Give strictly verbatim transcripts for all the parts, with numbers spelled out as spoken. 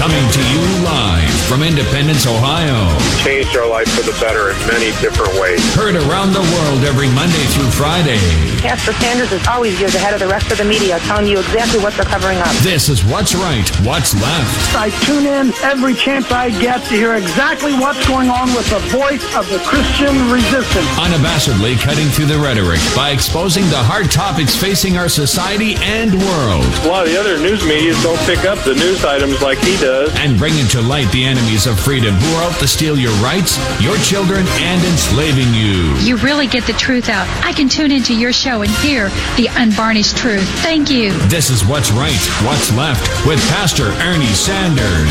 Coming to you live from Independence, Ohio. Changed our life for the better in many different ways. Heard around the world every Monday through Friday. Pastor Sanders is always years ahead of the rest of the media, telling you exactly what they're covering up. This is What's Right, What's Left. I tune in every chance I get to hear exactly what's going on with the voice of the Christian resistance. Unabashedly cutting through the rhetoric by exposing the hard topics facing our society and world. A lot of the other news medias don't pick up the news items like he does. And bringing to light the enemies of freedom who are out to steal your rights, your children, and enslaving you. You really get the truth out. I can tune into your show and hear the unvarnished truth. Thank you. This is What's Right, What's Left with Pastor Ernie Sanders.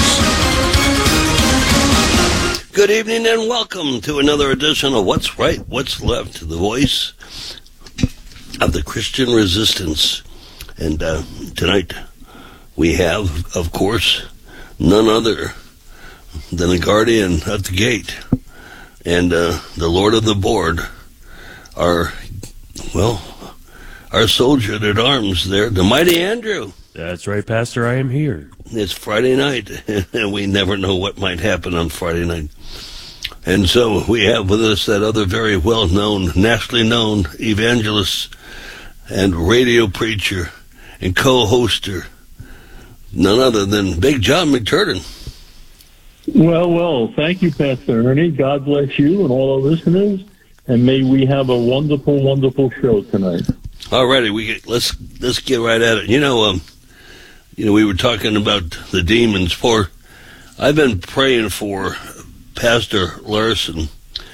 Good evening and welcome to another edition of What's Right, What's Left, the voice of the Christian resistance. And uh, tonight we have, of course, none other than the guardian at the gate and uh, the Lord of the board, our, well, our soldier at arms there, the mighty Andrew. That's right, Pastor, I am here. It's Friday night, and we never know what might happen on Friday night. And so we have with us that other very well-known, nationally known evangelist and radio preacher and co-hoster, none other than Big John McTurnan. Well, well, thank you, Pastor Ernie. God bless you and all our listeners, and may we have a wonderful, wonderful show tonight. All righty, we get, let's let's get right at it. You know, um, you know, we were talking about the demons. For I've been praying for Pastor Larson.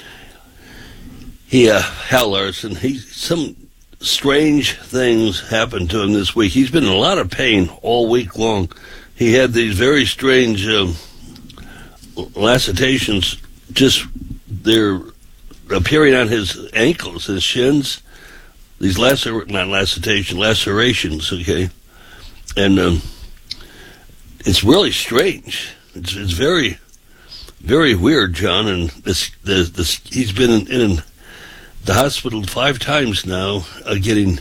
He, uh, Hal Larson. He some strange things happened to him this week. He's been in a lot of pain all week long. He had these very strange um, lacerations. Just they're appearing on his ankles, his shins. These lacer not laceration, lacerations, okay, and um, it's really strange. It's it's very, very weird, John. And this, this, this he's been in, in the hospital five times now, uh, getting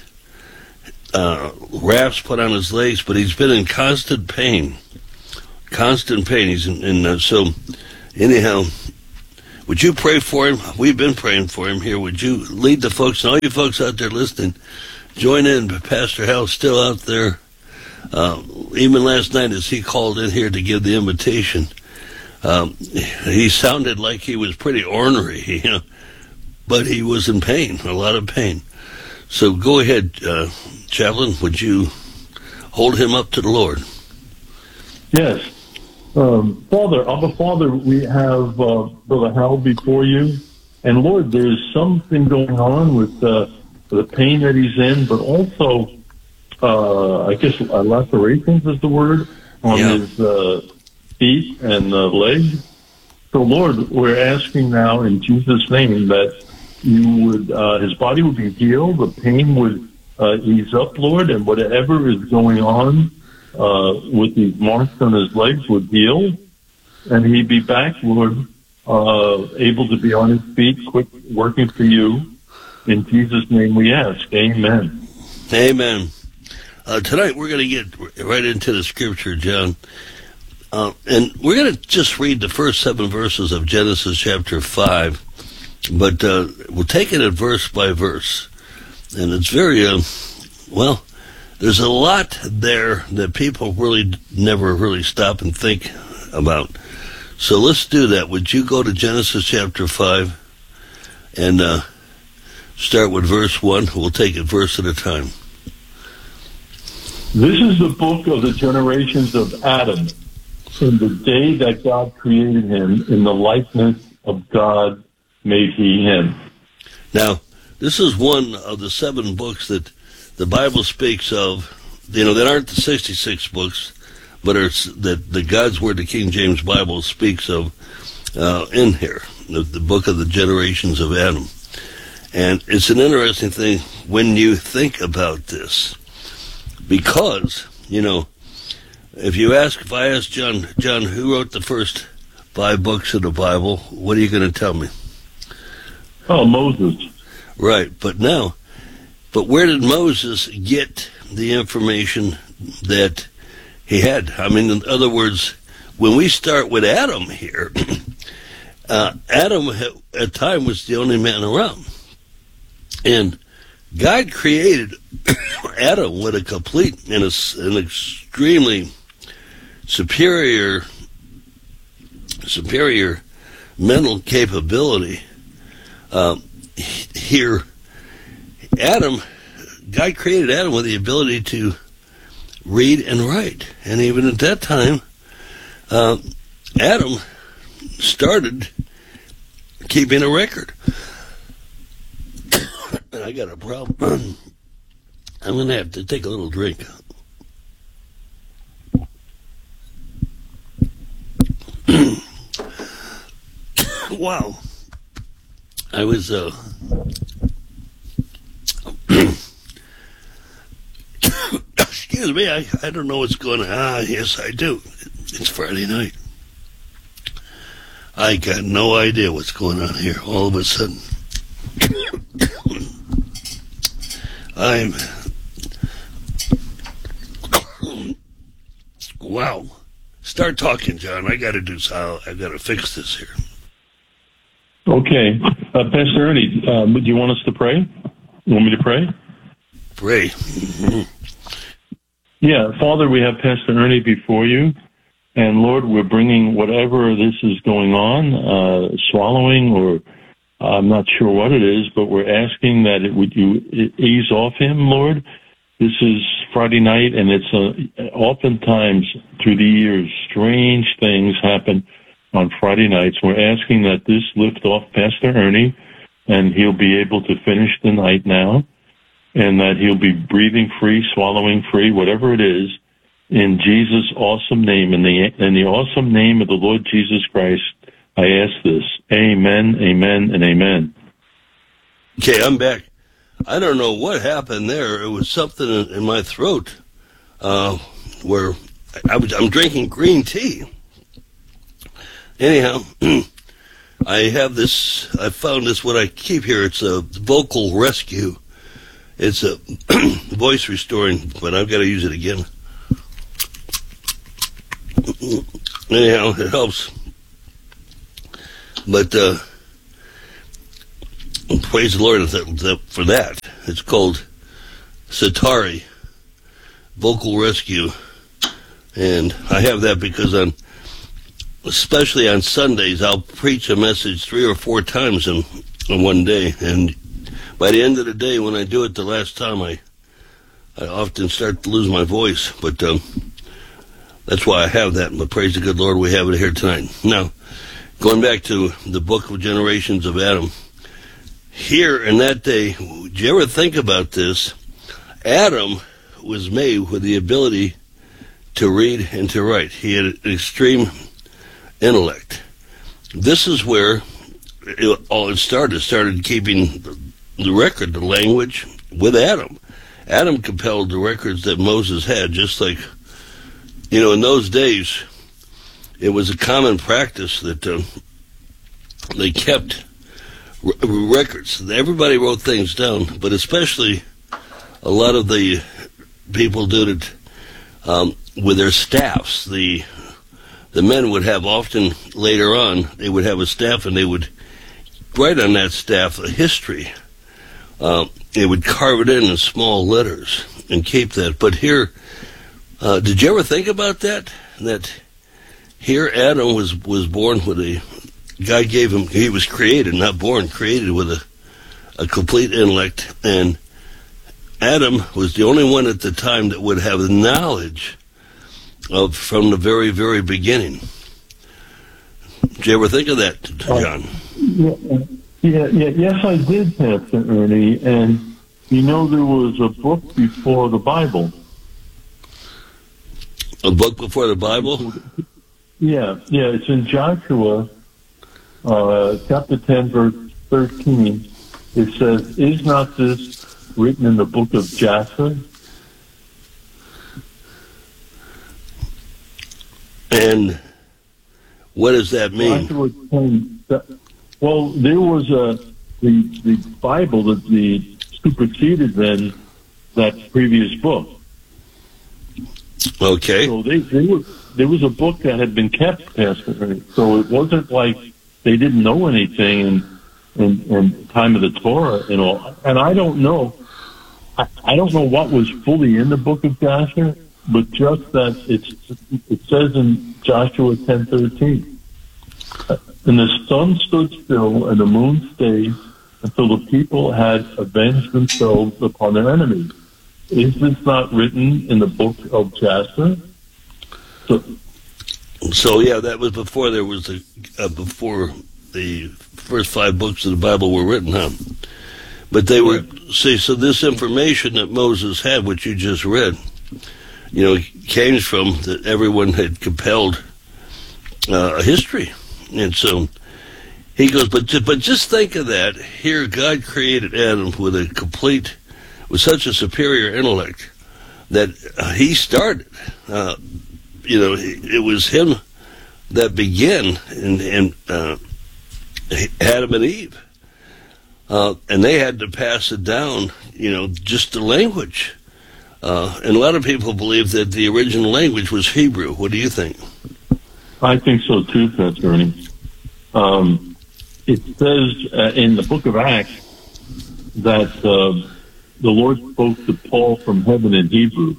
uh, wraps put on his legs, but he's been in constant pain, constant pain. He's in, in uh, so anyhow. Would you pray for him? We've been praying for him here. Would you lead the folks, and all you folks out there listening, join in. Pastor Hal's still out there. Uh, even last night as he called in here to give the invitation, um, he sounded like he was pretty ornery, you know, but he was in pain, a lot of pain. So go ahead, uh, Chaplain, would you hold him up to the Lord? Yes. Um, Father, Abba Father, we have uh, Brother Hal before you. And Lord, there's something going on with uh, the pain that he's in, but also, uh, I guess, uh, lacerations is the word, on yeah. his uh, feet and uh, legs. So, Lord, we're asking now in Jesus' name that you would, uh, his body would be healed, the pain would uh, ease up, Lord, and whatever is going on Uh, with these marks on his legs would heal, and he'd be back, Lord, uh, able to be on his feet, quick working for you. In Jesus' name we ask. Amen. Amen. Uh, tonight we're going to get right into the scripture, John. Uh, and we're going to just read the first seven verses of Genesis chapter five, but uh, we'll take it at verse by verse. And it's very, uh, well, there's a lot there that people really never really stop and think about. So let's do that. Would you go to Genesis chapter five and uh, start with verse one? We'll take it verse at a time. This is the book of the generations of Adam. In the day that God created him, in the likeness of God made he him. Now, this is one of the seven books that the Bible speaks of, you know, that aren't the sixty-six books, but are that the God's Word, the King James Bible, speaks of uh, in here, the, the book of the generations of Adam. And it's an interesting thing when you think about this, because, you know, if you ask, if I ask John, John, who wrote the first five books of the Bible, what are you going to tell me? Oh, Moses. Right, but now, but where did Moses get the information that he had? I mean, in other words, when we start with Adam here, uh, Adam at a time was the only man around. And God created Adam with a complete and a, an extremely superior, superior mental capability. Um, here, Adam, God created Adam with the ability to read and write. And even at that time, uh, Adam started keeping a record. And I got a problem. I'm going to have to take a little drink. Wow. I was, uh, excuse me, I, I don't know what's going on. Ah, yes, I do. It's Friday night. I got no idea what's going on here all of a sudden. I'm, wow. Start talking, John. I got to do so. I got to fix this here. Okay. Uh, Pastor Ernie, uh, do you want us to pray? You want me to pray? Pray. Mm-hmm. Yeah, Father, we have Pastor Ernie before you. And Lord, we're bringing whatever this is going on, uh, swallowing or I'm not sure what it is, but we're asking that it would you ease off him, Lord. This is Friday night, and it's uh, oftentimes through the years, strange things happen on Friday nights. We're asking that this lift off Pastor Ernie, and he'll be able to finish the night now, and that he'll be breathing free, swallowing free, whatever it is, in Jesus' awesome name, in the in the awesome name of the Lord Jesus Christ, I ask this. Amen, amen, and amen. Okay, I'm back. I don't know what happened there. It was something in, in my throat uh, where I was, I'm drinking green tea. Anyhow, I have this, I found this, what I keep here, it's a vocal rescue. It's a voice restoring, but I've got to use it again. Anyhow, it helps. But uh, praise the Lord for that. It's called Satari Vocal Rescue. And I have that because on, especially on Sundays, I'll preach a message three or four times in, in one day. And by the end of the day, when I do it the last time, I I often start to lose my voice. But um, that's why I have that. But praise the good Lord, we have it here tonight. Now, going back to the book of Generations of Adam, here in that day, did you ever think about this? Adam was made with the ability to read and to write. He had an extreme intellect. This is where it, all it started. It started keeping the record, the language, with Adam. Adam compiled the records that Moses had, just like, you know, in those days, it was a common practice that uh, they kept r- records. Everybody wrote things down, but especially a lot of the people did it um, with their staffs. The the men would have often later on, they would have a staff and they would write on that staff a history. Uh, they would carve it in in small letters and keep that. But here, uh, did you ever think about that? That here Adam was, was born with a, God gave him, he was created, not born, created with a, a complete intellect. And Adam was the only one at the time that would have the knowledge of from the very, very beginning. Did you ever think of that, John? Uh, yeah, yeah, yeah, yes, I did, Pastor Ernie. And you know, there was a book before the Bible. A book before the Bible? Yeah, yeah. It's in Joshua, uh, chapter ten, verse thirteen. It says, "Is not this written in the book of Jasher?" And what does that mean? Well, there was a the the Bible that the superseded then that previous book. Okay. So they they were there was a book that had been kept, Pastor Ernie. So it wasn't like they didn't know anything in, in, in time of the Torah and all. And I don't know, I, I don't know what was fully in the book of Joshua, but just that it's, it says in Joshua ten thirteen, and the sun stood still and the moon stayed until the people had avenged themselves upon their enemies. Is this not written in the book of Joshua? So, so yeah, that was before there was a, uh, before the first five books of the Bible were written, huh? But they were, see, so this information that Moses had, which you just read, you know, came from that everyone had compelled uh, a history. And so he goes, but but just think of that. Here, God created Adam with a complete, with such a superior intellect that uh, he started. Uh, you know, it was him that began in, in uh, Adam and Eve. Uh, and they had to pass it down, you know, just the language. Uh, and a lot of people believe that the original language was Hebrew. What do you think? I think so too, Pastor Ernie. Um, it says uh, in the book of Acts that uh, the Lord spoke to Paul from heaven in Hebrew.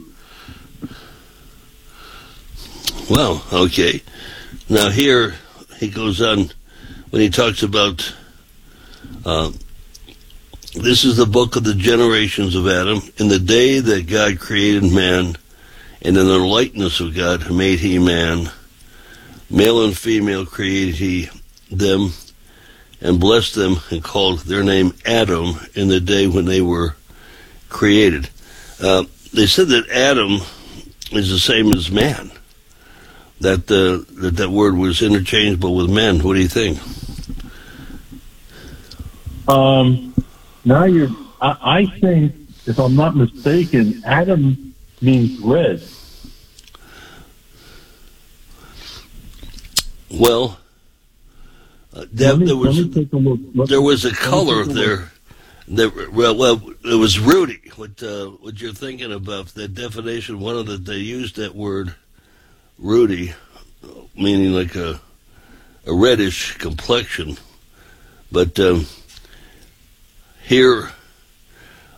Well, okay. Now here he goes on when he talks about uh, this is the book of the generations of Adam. In the day that God created man, and in the likeness of God made he man, male and female created he them, and blessed them, and called their name Adam in the day when they were created. Uh, they said that Adam is the same as man. That, uh, that that word was interchangeable with men. What do you think? Um, now you're. I, I think, if I'm not mistaken, Adam means red. Well, uh, that, me, there was there was a color there. That, well, well, it was ruddy. What uh, what you're thinking about? That definition. One of the they used that word ruddy, meaning like a a reddish complexion. But um, here